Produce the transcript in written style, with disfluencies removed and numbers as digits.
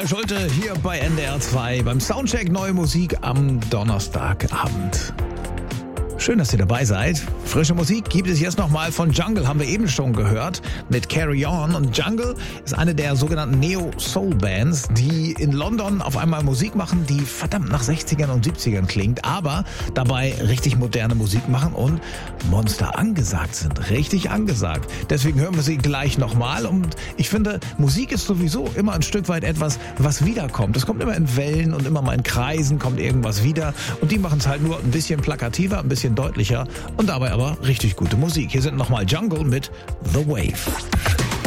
Michael Schulte hier bei NDR 2 beim Soundcheck Neue Musik am Donnerstagabend. Schön, dass ihr dabei seid. Frische Musik gibt es jetzt nochmal von Jungle, haben wir eben schon gehört, mit Carry On. Und Jungle ist eine der sogenannten Neo-Soul-Bands, die in London auf einmal Musik machen, die verdammt nach 60ern und 70ern klingt, aber dabei richtig moderne Musik machen und Monster angesagt sind. Richtig angesagt. Deswegen hören wir sie gleich nochmal. Und ich finde, Musik ist sowieso immer ein Stück weit etwas, was wiederkommt. Es kommt immer in Wellen und immer mal in Kreisen kommt irgendwas wieder. Und die machen es halt nur ein bisschen plakativer, ein bisschen deutlicher und dabei aber richtig gute Musik. Hier sind nochmal Jungle mit The Wave.